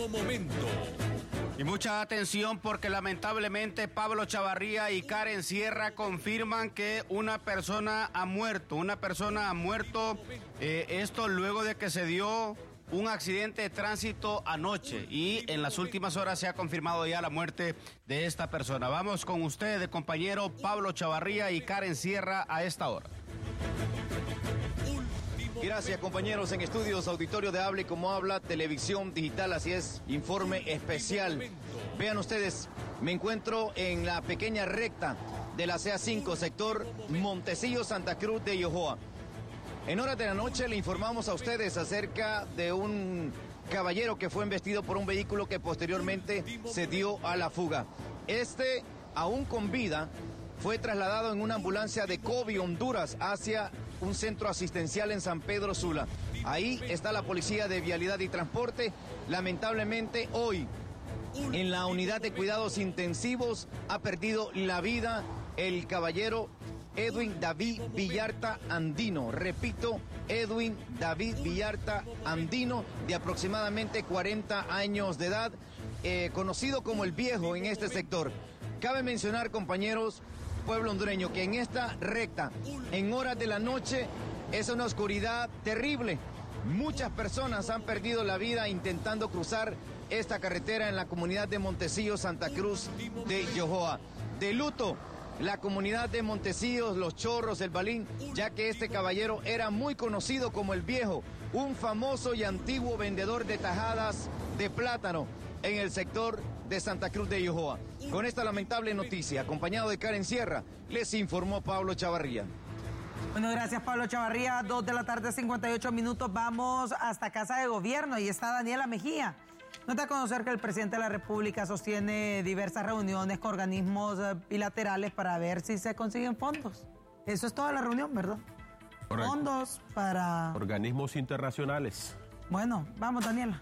Último momento. Y mucha atención porque lamentablemente Pablo Chavarría y Karen Sierra confirman que una persona ha muerto. Esto luego de que se dio un accidente de tránsito anoche y en las últimas horas se ha confirmado ya la muerte de esta persona. Vamos con usted, compañero Pablo Chavarría y Karen Sierra a esta hora. Gracias, compañeros. En estudios, auditorio de Hable Como Habla, televisión digital, así es, informe especial. Vean ustedes, me encuentro en la pequeña recta de la CA5, sector Montecillo, Santa Cruz de Yojoa. En horas de la noche le informamos a ustedes acerca de un caballero que fue embestido por un vehículo que posteriormente se dio a la fuga. Aún con vida, fue trasladado en una ambulancia de Cobi, Honduras, hacia un centro asistencial en San Pedro Sula. Ahí está la Policía de Vialidad y Transporte. Lamentablemente hoy, en la unidad de cuidados intensivos, ha perdido la vida el caballero Edwin David Villarta Andino. Repito, Edwin David Villarta Andino, de aproximadamente 40 años de edad, conocido como el Viejo en este sector. Cabe mencionar, compañeros, pueblo hondureño, que en esta recta, en horas de la noche, es una oscuridad terrible. Muchas personas han perdido la vida intentando cruzar esta carretera en la comunidad de Montecillo, Santa Cruz de Yojoa. De luto, la comunidad de Montecillos, Los Chorros, El Balín, ya que este caballero era muy conocido como el Viejo, un famoso y antiguo vendedor de tajadas de plátano en el sector de Santa Cruz de Yojoa. Con esta lamentable noticia, acompañado de Karen Sierra, les informó Pablo Chavarría. Bueno, gracias Pablo Chavarría. 2:58 p.m. Vamos hasta Casa de Gobierno y está Daniela Mejía. Nota a conocer que el presidente de la República sostiene diversas reuniones con organismos bilaterales para ver si se consiguen fondos. Eso es toda la reunión, ¿verdad? Correcto. Fondos para... organismos internacionales. Bueno, vamos Daniela.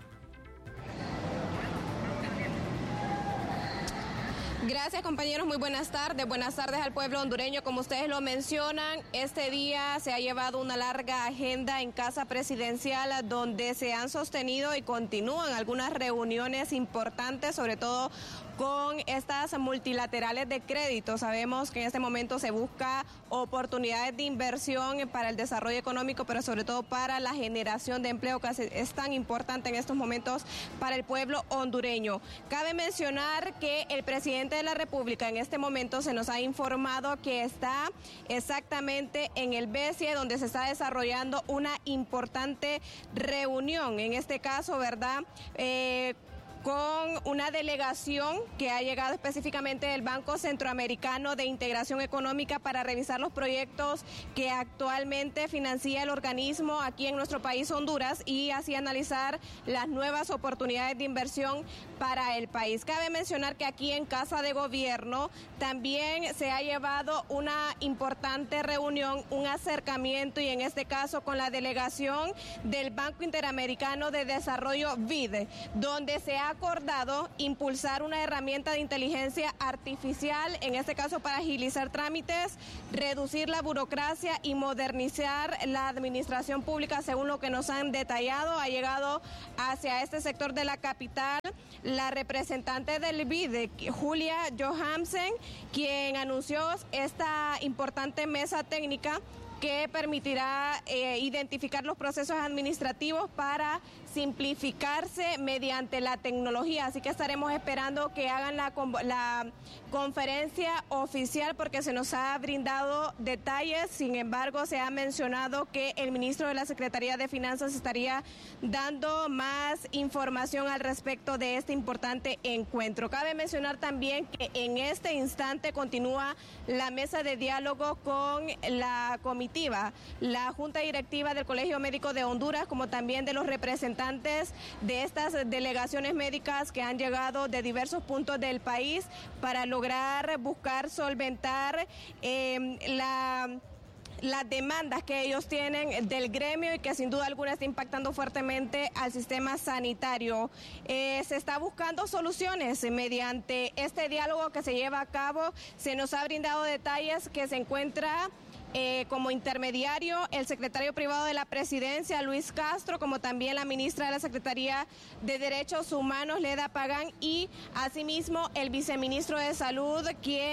Gracias, compañeros, muy buenas tardes. Buenas tardes al pueblo hondureño. Como ustedes lo mencionan, este día se ha llevado una larga agenda en Casa Presidencial donde se han sostenido y continúan algunas reuniones importantes, sobre todo con estas multilaterales de crédito. Sabemos que en este momento se busca oportunidades de inversión para el desarrollo económico, pero sobre todo para la generación de empleo, que es tan importante en estos momentos para el pueblo hondureño. Cabe mencionar que el presidente de la República en este momento se nos ha informado que está exactamente en el BESIE, donde se está desarrollando una importante reunión, en este caso, ¿verdad?, con una delegación que ha llegado específicamente del Banco Centroamericano de Integración Económica para revisar los proyectos que actualmente financia el organismo aquí en nuestro país, Honduras, y así analizar las nuevas oportunidades de inversión para el país. Cabe mencionar que aquí en Casa de Gobierno también se ha llevado una importante reunión, un acercamiento, y en este caso con la delegación del Banco Interamericano de Desarrollo BID, donde se ha acordado impulsar una herramienta de inteligencia artificial, en este caso para agilizar trámites, reducir la burocracia y modernizar la administración pública, según lo que nos han detallado. Ha llegado hacia este sector de la capital la representante del BID, Julia Johansen, quien anunció esta importante mesa técnica que permitirá identificar los procesos administrativos para simplificarse mediante la tecnología. Así que estaremos esperando que hagan la conferencia oficial, porque se nos ha brindado detalles. Sin embargo, se ha mencionado que el ministro de la Secretaría de Finanzas estaría dando más información al respecto de este importante encuentro. Cabe mencionar también que en este instante continúa la mesa de diálogo con la comitiva, la Junta Directiva del Colegio Médico de Honduras, como también de los representantes de estas delegaciones médicas que han llegado de diversos puntos del país para lograr buscar solventar las demandas que ellos tienen del gremio y que sin duda alguna está impactando fuertemente al sistema sanitario. Se está buscando soluciones mediante este diálogo que se lleva a cabo. Se nos ha brindado detalles que se encuentra como intermediario el secretario privado de la presidencia, Luis Castro, como también la ministra de la Secretaría de Derechos Humanos, Leda Pagán, y asimismo el viceministro de Salud,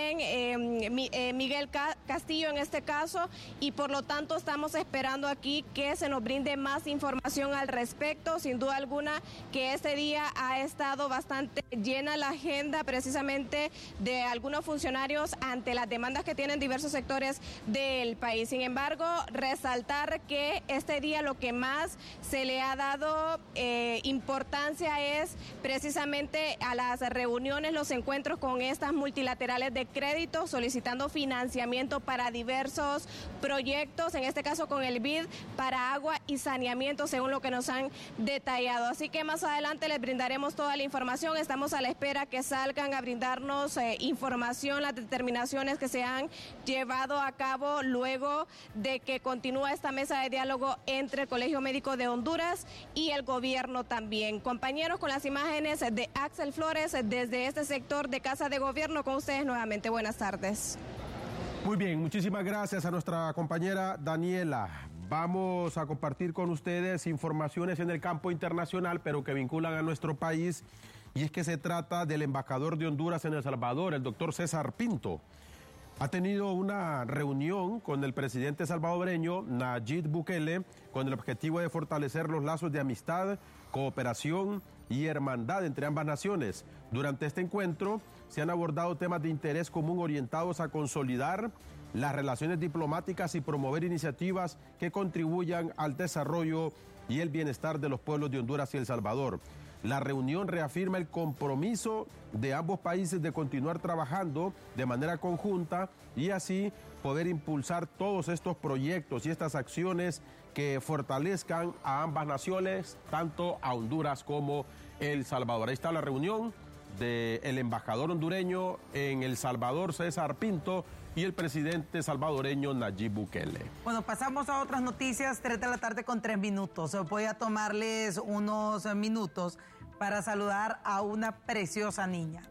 Miguel Castillo en este caso, y por lo tanto estamos esperando aquí que se nos brinde más información al respecto. Sin duda alguna que este día ha estado bastante llena la agenda precisamente de algunos funcionarios ante las demandas que tienen diversos sectores del país. Sin embargo, resaltar que este día lo que más se le ha dado importancia es precisamente a las reuniones, los encuentros con estas multilaterales de crédito, solicitando financiamiento para diversos proyectos, en este caso con el BID para agua y saneamiento, según lo que nos han detallado. Así que más adelante les brindaremos toda la información. Estamos a la espera que salgan a brindarnos información, las determinaciones que se han llevado a cabo luego de que continúa esta mesa de diálogo entre el Colegio Médico de Honduras y el gobierno también. Compañeros, con las imágenes de Axel Flores desde este sector de Casa de Gobierno, con ustedes nuevamente. Buenas tardes. Muy bien, muchísimas gracias a nuestra compañera Daniela. Vamos a compartir con ustedes informaciones en el campo internacional, pero que vinculan a nuestro país, y es que se trata del embajador de Honduras en El Salvador, el doctor César Pinto. Ha tenido una reunión con el presidente salvadoreño Nayib Bukele con el objetivo de fortalecer los lazos de amistad, cooperación y hermandad entre ambas naciones. Durante este encuentro se han abordado temas de interés común orientados a consolidar las relaciones diplomáticas y promover iniciativas que contribuyan al desarrollo y el bienestar de los pueblos de Honduras y El Salvador. La reunión reafirma el compromiso de ambos países de continuar trabajando de manera conjunta y así poder impulsar todos estos proyectos y estas acciones que fortalezcan a ambas naciones, tanto a Honduras como El Salvador. Ahí está la reunión del embajador hondureño en El Salvador, César Pinto, y el presidente salvadoreño Nayib Bukele. Bueno, pasamos a otras noticias, 3 de la tarde con 3 minutos. Voy a tomarles unos minutos para saludar a una preciosa niña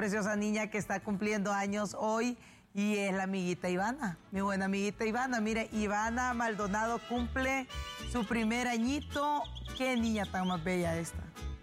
que está cumpliendo años hoy, y es la amiguita Ivana, mi buena amiguita Ivana. Mire, Ivana Maldonado cumple su primer añito. Qué niña tan más bella esta.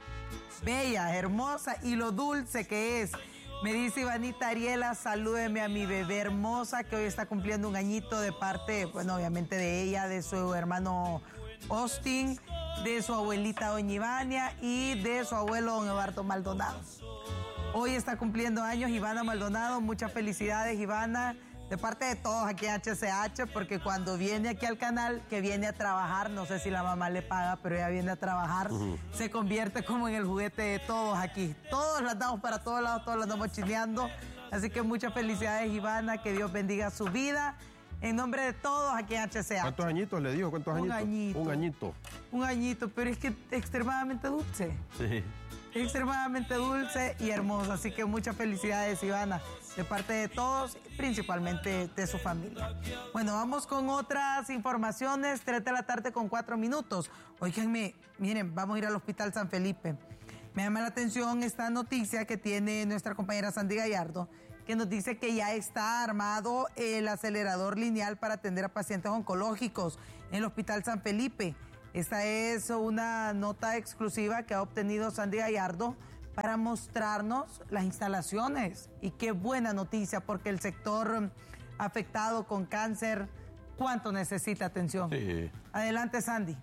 Bella, hermosa, y lo dulce que es. Me dice Ivanita Ariela, salúdeme a mi bebé hermosa que hoy está cumpliendo un añito, de parte, bueno, obviamente de ella, de su hermano Austin, de su abuelita doña Ivania y de su abuelo don Eduardo Maldonado. Hoy está cumpliendo años Ivana Maldonado. Muchas felicidades, Ivana, de parte de todos aquí en HCH, porque cuando viene aquí al canal, que viene a trabajar, no sé si la mamá le paga, pero ella viene a trabajar, se convierte como en el juguete de todos aquí. Todos la andamos para todos lados, todos la andamos chineando. Así que muchas felicidades, Ivana, que Dios bendiga su vida. En nombre de todos aquí en HCH. ¿Cuántos añitos le dijo? ¿Cuántos añitos? Un añito. Un añito, pero es que extremadamente dulce. Sí. Extremadamente dulce y hermoso. Así que muchas felicidades, Ivana, de parte de todos, principalmente de su familia. Bueno, vamos con otras informaciones. 3 de la tarde con 4 minutos. Óiganme, miren, vamos a ir al Hospital San Felipe. Me llama la atención esta noticia que tiene nuestra compañera Sandy Gallardo, que nos dice que ya está armado el acelerador lineal para atender a pacientes oncológicos en el Hospital San Felipe. Esta es una nota exclusiva que ha obtenido Sandy Gallardo para mostrarnos las instalaciones. Y qué buena noticia, porque el sector afectado con cáncer, ¿cuánto necesita atención? Sí. Adelante, Sandy.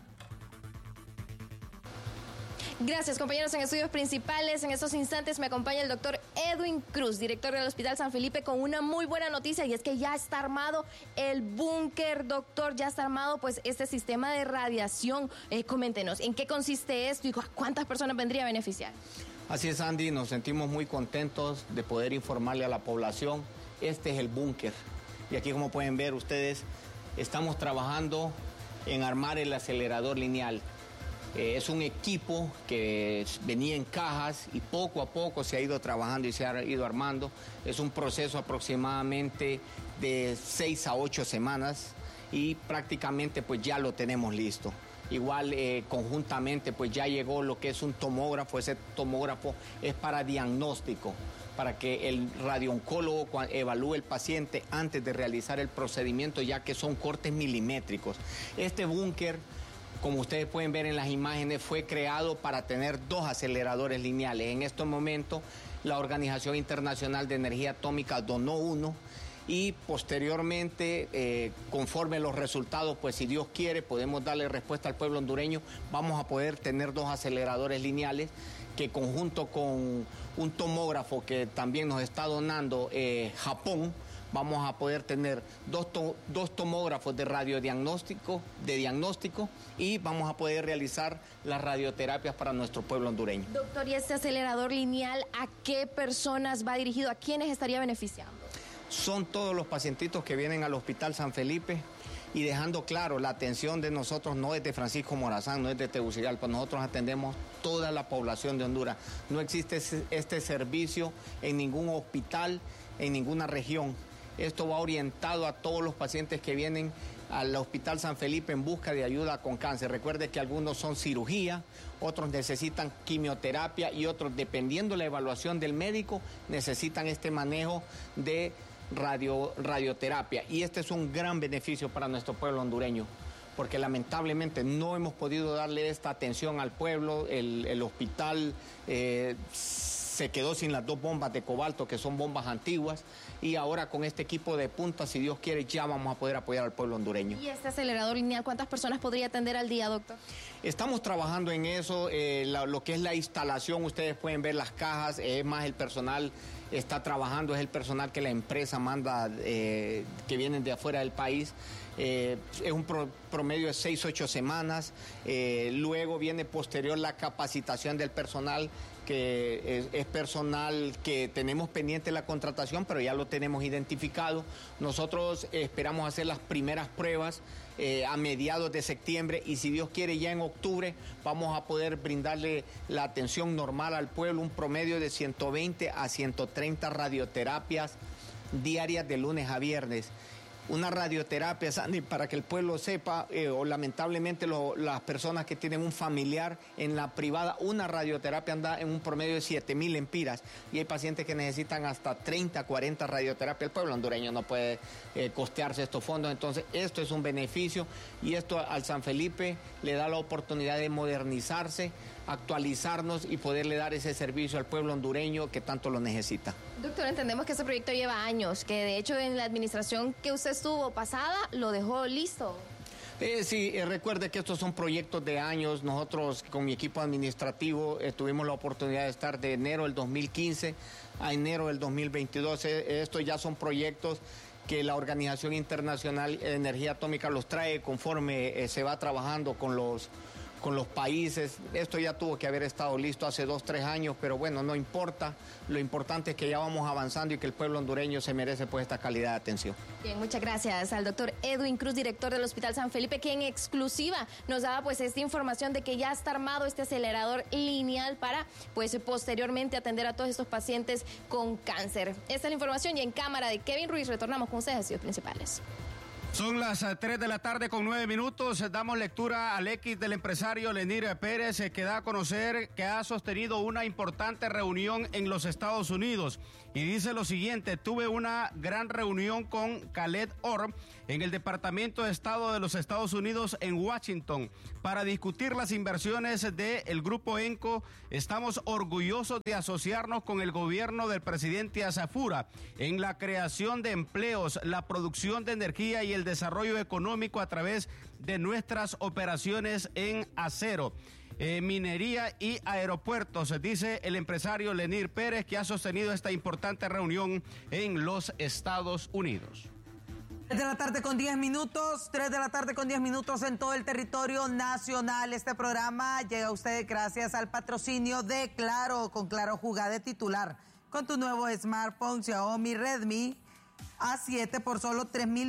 Gracias, compañeros. En estudios principales, en estos instantes me acompaña el doctor Edwin Cruz, director del Hospital San Felipe, con una muy buena noticia, y es que ya está armado el búnker, doctor. Ya está armado pues este sistema de radiación. Coméntenos, ¿en qué consiste esto y a cuántas personas vendría a beneficiar? Así es, Andy, nos sentimos muy contentos de poder informarle a la población. Este es el búnker. Y aquí, como pueden ver ustedes, estamos trabajando en armar el acelerador lineal. Es un equipo que venía en cajas y poco a poco se ha ido trabajando y se ha ido armando. Es un proceso aproximadamente de 6 a 8 semanas y prácticamente pues ya lo tenemos listo. Igual conjuntamente pues ya llegó lo que es un tomógrafo. Ese tomógrafo es para diagnóstico. para que el radiooncólogo evalúe el paciente antes de realizar el procedimiento, ya que son cortes milimétricos. Este búnker, como ustedes pueden ver en las imágenes, fue creado para tener 2 aceleradores lineales. En estos momentos, la Organización Internacional de Energía Atómica donó uno y posteriormente, conforme los resultados, pues si Dios quiere, podemos darle respuesta al pueblo hondureño, vamos a poder tener 2 aceleradores lineales que conjunto con un tomógrafo que también nos está donando Japón, vamos a poder tener dos tomógrafos de radiodiagnóstico, y vamos a poder realizar las radioterapias para nuestro pueblo hondureño. Doctor, ¿y este acelerador lineal a qué personas va dirigido? ¿A quiénes estaría beneficiando? Son todos los pacientitos que vienen al Hospital San Felipe, y dejando claro, la atención de nosotros no es de Francisco Morazán, no es de Tegucigalpa, nosotros atendemos toda la población de Honduras. No existe este servicio en ningún hospital, en ninguna región. Esto va orientado a todos los pacientes que vienen al Hospital San Felipe en busca de ayuda con cáncer. Recuerde que algunos son cirugía, otros necesitan quimioterapia y otros, dependiendo de la evaluación del médico, necesitan este manejo de radioterapia. Y este es un gran beneficio para nuestro pueblo hondureño, porque lamentablemente no hemos podido darle esta atención al pueblo. El hospital se quedó sin las 2 bombas de cobalto, que son bombas antiguas, y ahora con este equipo de punta, si Dios quiere, ya vamos a poder apoyar al pueblo hondureño. ¿Y este acelerador lineal cuántas personas podría atender al día, doctor? Estamos trabajando en eso, lo que es la instalación, ustedes pueden ver las cajas, es más, el personal está trabajando, es el personal que la empresa manda, que vienen de afuera del país. Es un promedio de 6-8 semanas. Luego viene posterior la capacitación del personal, que es personal que tenemos pendiente la contratación, pero ya lo tenemos identificado. Nosotros esperamos hacer las primeras pruebas a mediados de septiembre, y si Dios quiere, ya en octubre vamos a poder brindarle la atención normal al pueblo, un promedio de 120 a 130 radioterapias diarias de lunes a viernes. Una radioterapia, Sandy, para que el pueblo sepa, o lamentablemente las personas que tienen un familiar en la privada, una radioterapia anda en un promedio de 7,000 lempiras, y hay pacientes que necesitan hasta 30, 40 radioterapias. El pueblo hondureño no puede costearse estos fondos, entonces esto es un beneficio, y esto al San Felipe le da la oportunidad de modernizarse, actualizarnos y poderle dar ese servicio al pueblo hondureño que tanto lo necesita. Doctor, entendemos que este proyecto lleva años, que de hecho en la administración que usted estuvo pasada lo dejó listo. Sí, recuerde que estos son proyectos de años. Nosotros con mi equipo administrativo tuvimos la oportunidad de estar de enero del 2015 a enero del 2022. Estos ya son proyectos que la Organización Internacional de Energía Atómica los trae conforme se va trabajando con los países. Esto ya tuvo que haber estado listo hace 2-3 años, pero bueno, no importa. Lo importante es que ya vamos avanzando y que el pueblo hondureño se merece pues esta calidad de atención. Bien, muchas gracias al doctor Edwin Cruz, director del Hospital San Felipe, que en exclusiva nos daba pues esta información de que ya está armado este acelerador lineal para pues posteriormente atender a todos estos pacientes con cáncer. Esta es la información, y en cámara de Kevin Ruiz retornamos con ustedes, estudios principales. Son las 3 de la tarde con 9 minutos. Damos lectura al X del empresario Lenir Pérez, que da a conocer que ha sostenido una importante reunión en los Estados Unidos. Y dice lo siguiente: tuve una gran reunión con Khaled Orr en el Departamento de Estado de los Estados Unidos en Washington para discutir las inversiones del Grupo ENCO. Estamos orgullosos de asociarnos con el gobierno del presidente Azafura en la creación de empleos, la producción de energía y el desarrollo económico a través de nuestras operaciones en acero, minería y aeropuertos, dice el empresario Lenir Pérez, que ha sostenido esta importante reunión en los Estados Unidos. 3 de la tarde con 10 minutos, 3 de la tarde con 10 minutos en todo el territorio nacional. Este programa llega a ustedes gracias al patrocinio de Claro. Con Claro, jugá de titular con tu nuevo smartphone Xiaomi Redmi A7 por solo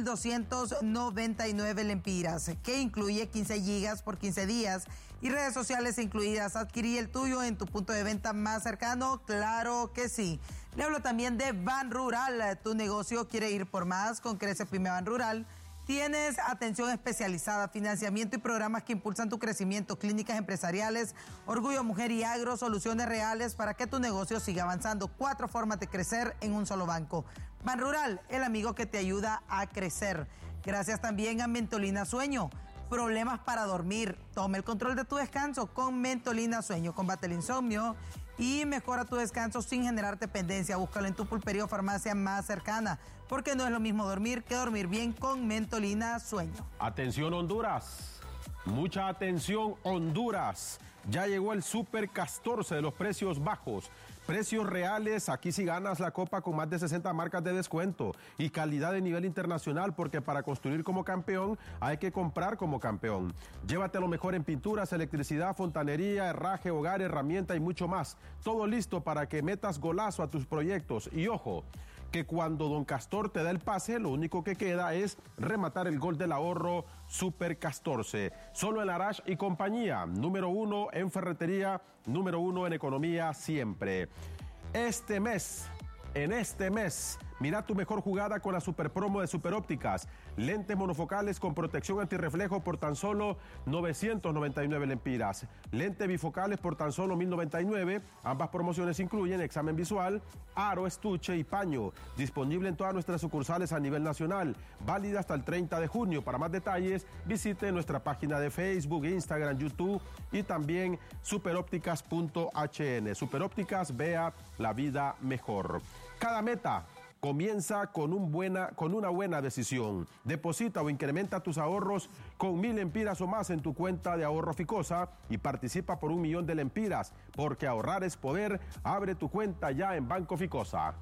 3,299 lempiras, que incluye 15 gigas por 15 días y redes sociales incluidas. Adquirí el tuyo en tu punto de venta más cercano, claro que sí. Le hablo también de Ban Rural. Tu negocio quiere ir por más con Crece Pyme Ban Rural. Tienes atención especializada, financiamiento y programas que impulsan tu crecimiento, clínicas empresariales, Orgullo Mujer y Agro, soluciones reales para que tu negocio siga avanzando. 4 formas de crecer en un solo banco. Banrural, el amigo que te ayuda a crecer. Gracias también a Mentolina Sueño. Problemas para dormir. Toma el control de tu descanso con Mentolina Sueño. Combate el insomnio y mejora tu descanso sin generar dependencia. Búscalo en tu pulpería o farmacia más cercana, porque no es lo mismo dormir que dormir bien con Mentolina Sueño. Atención Honduras, mucha atención Honduras. Ya llegó el Super Castorce de los precios bajos. Precios reales, aquí sí ganas la copa con más de 60 marcas de descuento y calidad de nivel internacional, porque para construir como campeón hay que comprar como campeón. Llévate lo mejor en pinturas, electricidad, fontanería, herraje, hogar, herramienta y mucho más. Todo listo para que metas golazo a tus proyectos. Y ojo, que cuando Don Castor te da el pase, lo único que queda es rematar el gol del ahorro Super Castorce. Solo en Arash y compañía, número 1 en ferretería, número 1 en economía siempre. En este mes, mira tu mejor jugada con la super promo de Super Ópticas. Lentes monofocales con protección antirreflejo por tan solo 999 lempiras. Lentes bifocales por tan solo 1099. Ambas promociones incluyen examen visual, aro, estuche y paño. Disponible en todas nuestras sucursales a nivel nacional. Válida hasta el 30 de junio. Para más detalles, visite nuestra página de Facebook, Instagram, YouTube y también superópticas.hn. Superópticas, vea la vida mejor. Cada meta comienza con una buena decisión. Deposita o incrementa tus ahorros con 1000 lempiras o más en tu cuenta de ahorro Ficosa y participa por 1 millón de lempiras, porque ahorrar es poder. Abre tu cuenta ya en Banco Ficosa.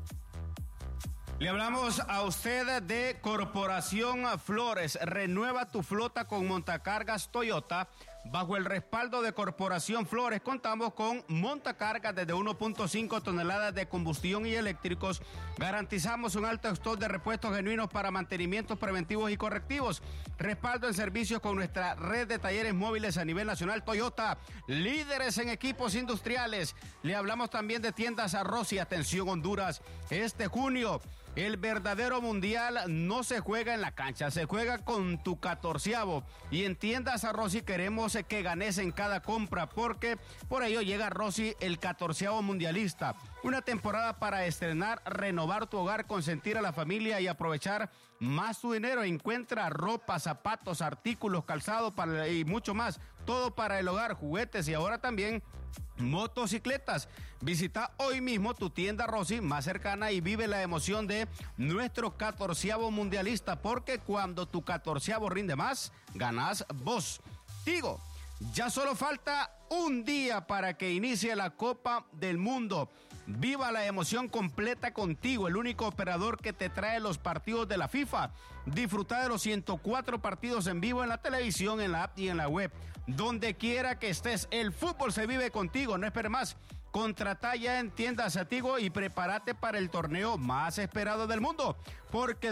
Le hablamos a usted de Corporación Flores. Renueva tu flota con montacargas Toyota. Bajo el respaldo de Corporación Flores contamos con montacargas desde 1.5 toneladas de combustión y eléctricos. Garantizamos un alto stock de repuestos genuinos para mantenimientos preventivos y correctivos. Respaldo en servicios con nuestra red de talleres móviles a nivel nacional. Toyota, líderes en equipos industriales. Le hablamos también de tiendas Rossi. Atención Honduras, este junio el verdadero mundial no se juega en la cancha, se juega con tu 14avo. Y en tiendas Rossi queremos que ganes en cada compra, porque por ello llega Rossi, el 14avo mundialista. Una temporada para estrenar, renovar tu hogar, consentir a la familia y aprovechar más tu dinero. Encuentra ropa, zapatos, artículos, calzado y mucho más. Todo para el hogar, juguetes y ahora también motocicletas. Visita hoy mismo tu tienda Rossi más cercana y vive la emoción de nuestro 14avo mundialista, porque cuando tu 14avo rinde más, ganás vos. Tigo, ya solo falta un día para que inicie la Copa del Mundo. Viva la emoción completa contigo, el único operador que te trae los partidos de la FIFA. Disfruta de los 104 partidos en vivo en la televisión, en la app y en la web. Donde quiera que estés, el fútbol se vive contigo, no esperes más. Contrata ya en tiendas Tigo y prepárate para el torneo más esperado del mundo, porque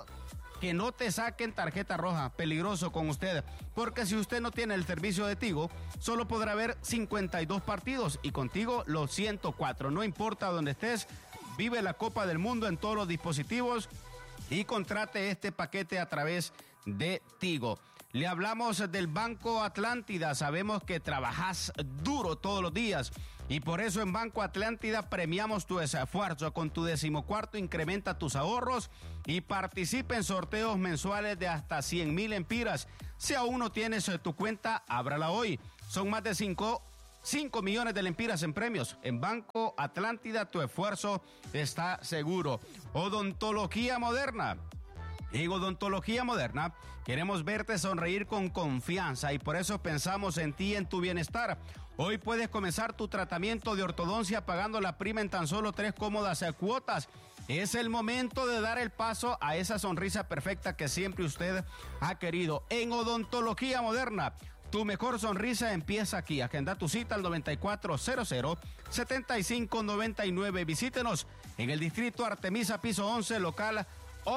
que no te saquen tarjeta roja, peligroso con usted, porque si usted no tiene el servicio de Tigo, solo podrá ver 52 partidos y contigo los 104. No importa dónde estés, vive la Copa del Mundo en todos los dispositivos y contrate este paquete a través de Tigo. Le hablamos del Banco Atlántida, sabemos que trabajas duro todos los días y por eso en Banco Atlántida premiamos tu esfuerzo. Con tu 14º incrementa tus ahorros y participa en sorteos mensuales de hasta 100,000 lempiras. Si aún no tienes tu cuenta, ábrala hoy. Son más de 5 millones de lempiras en premios. En Banco Atlántida tu esfuerzo está seguro. Odontología Moderna. En Odontología Moderna queremos verte sonreír con confianza y por eso pensamos en ti y en tu bienestar. Hoy puedes comenzar tu tratamiento de ortodoncia pagando la prima en tan solo 3 cómodas cuotas. Es el momento de dar el paso a esa sonrisa perfecta que siempre usted ha querido. En Odontología Moderna, tu mejor sonrisa empieza aquí. Agenda tu cita al 9400-7599. Visítenos en el distrito Artemisa, piso 11, local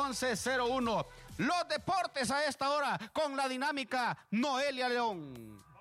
1101. Los deportes a esta hora con la dinámica Noelia León.